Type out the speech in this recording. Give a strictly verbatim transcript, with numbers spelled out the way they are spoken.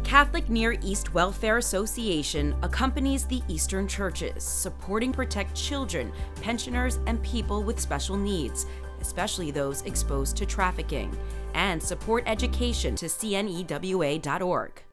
Catholic Near East Welfare Association accompanies the Eastern churches, supporting protect children, pensioners, and people with special needs, especially those exposed to trafficking, and support education to C N E W A dot org.